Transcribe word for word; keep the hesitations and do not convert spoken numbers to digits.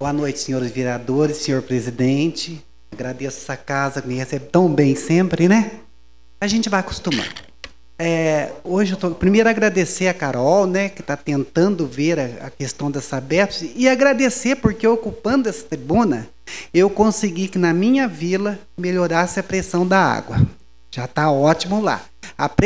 Boa noite, senhores vereadores, senhor presidente. Agradeço essa casa que me recebe tão bem sempre, né? A gente vai acostumar. É, hoje eu tô primeiro agradecer a Carol, né, que está tentando ver a, a questão da Sabesp, e agradecer porque ocupando essa tribuna eu consegui que na minha vila melhorasse a pressão da água. Já está ótimo lá. A